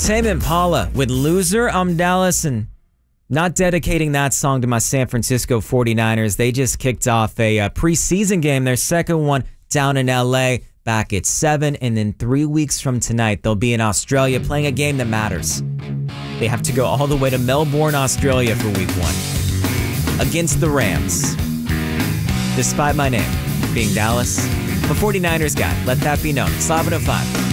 Tame Impala with Loser. I'm Dallas, and not dedicating that song to my San Francisco 49ers. They just kicked off a preseason game, their second one down in LA, back at 7, and then 3 weeks from tonight, they'll be in Australia playing a game that matters. They have to go all the way to Melbourne, Australia for week 1 against the Rams. Despite my name being Dallas, I'm a 49ers guy. Let that be known. It's 11:05.